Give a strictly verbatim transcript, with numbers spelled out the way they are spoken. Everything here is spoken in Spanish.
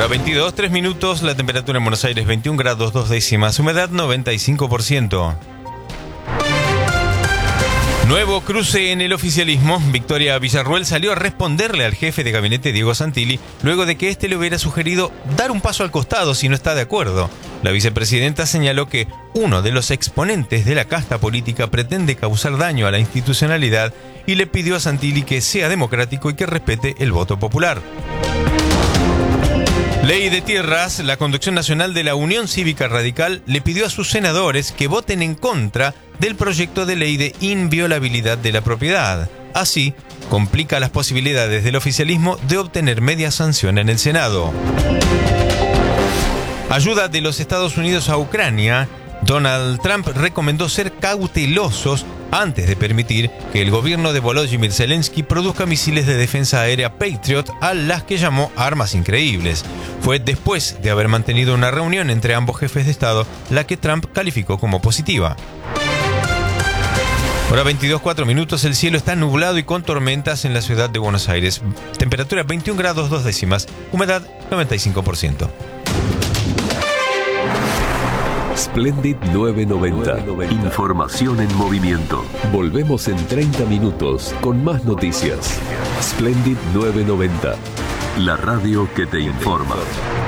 Hora veintidós, tres minutos, la temperatura en Buenos Aires veintiún grados dos décimas, humedad noventa y cinco por ciento. Nuevo cruce en el oficialismo. Victoria Villarruel salió a responderle al jefe de gabinete Diego Santilli luego de que éste le hubiera sugerido dar un paso al costado si no está de acuerdo. La vicepresidenta señaló que uno de los exponentes de la casta política pretende causar daño a la institucionalidad y le pidió a Santilli que sea democrático y que respete el voto popular. Ley de Tierras. La Conducción Nacional de la Unión Cívica Radical le pidió a sus senadores que voten en contra del proyecto de ley de inviolabilidad de la propiedad. Así, complica las posibilidades del oficialismo de obtener media sanción en el Senado. Ayuda de los Estados Unidos a Ucrania. Donald Trump recomendó ser cautelosos antes de permitir que el gobierno de Volodymyr Zelensky produzca misiles de defensa aérea Patriot, a las que llamó armas increíbles. Fue después de haber mantenido una reunión entre ambos jefes de Estado la que Trump calificó como positiva. Hora veintidós, cuatro minutos, el cielo está nublado y con tormentas en la ciudad de Buenos Aires. Temperatura veintiún grados dos décimas, humedad noventa y cinco por ciento. Splendid novecientos noventa. Información en movimiento. Volvemos en treinta minutos con más noticias. Splendid novecientos noventa. La radio que te informa.